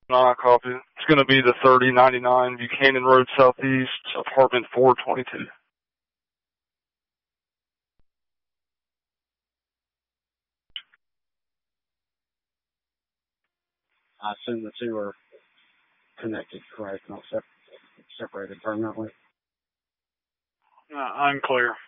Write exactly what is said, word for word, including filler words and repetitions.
Nah, copy. It's going to be the thirty ninety-nine Buchanan Road Southeast, apartment four twenty-two. I assume the two are connected, correct? Not sep- separated permanently. Uh, unclear.